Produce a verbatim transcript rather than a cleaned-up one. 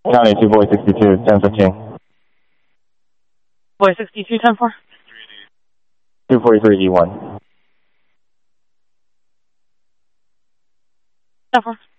County two boy sixty-two, ten fifteen. Boy sixty-two, ten four. two forty-three E one. ten four.